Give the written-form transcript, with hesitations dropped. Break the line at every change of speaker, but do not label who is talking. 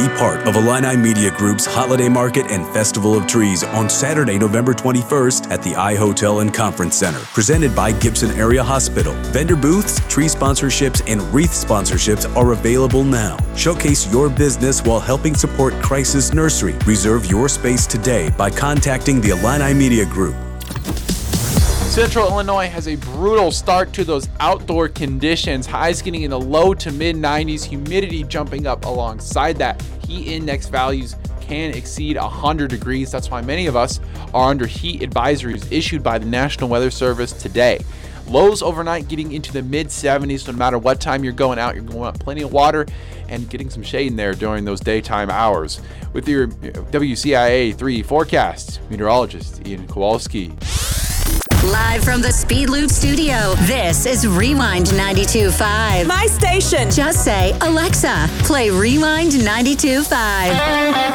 be part of Illini Media Group's Holiday Market and Festival of Trees on Saturday, November 21st at the iHotel and Conference Center, presented by Gibson Area Hospital. Vendor booths, tree sponsorships, and wreath sponsorships are available now. Showcase your business while helping support Crisis Nursery. Reserve your space today by contacting the Illini Media Group.
Central Illinois has a brutal start to those outdoor conditions. Highs getting in the low to mid 90s, humidity jumping up alongside that. Heat index values can exceed 100 degrees. That's why many of us are under heat advisories issued by the National Weather Service today. Lows overnight getting into the mid 70s. So no matter what time you're going out, you're going to want plenty of water and getting some shade in there during those daytime hours. With your WCIA 3 forecast, meteorologist Ian Kowalski.
Live from the Speed Loop studio, this is Rewind 92.5.
My station.
Just say, Alexa, play Rewind 92.5.